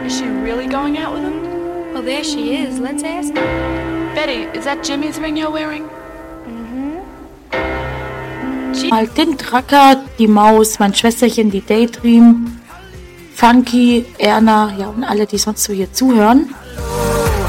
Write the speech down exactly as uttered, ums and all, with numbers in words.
Is she really going out with him? Well, there she is. Let's ask her. Betty, is that Jimmy's ring you're wearing? Mal den Tracker, die Maus, mein Schwesterchen, die Daydream, Funky, Erna, ja und alle, die sonst so hier zuhören.